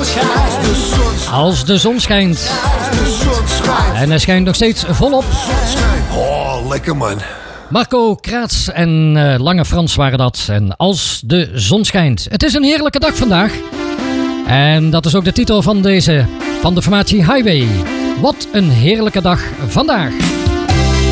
Als de zon schijnt. En hij schijnt nog steeds volop. Oh, lekker man. Marco Kraats en Lange Frans waren dat. En Als de zon schijnt. Het is een heerlijke dag vandaag. En dat is ook de titel van de formatie Highway. Wat een heerlijke dag vandaag.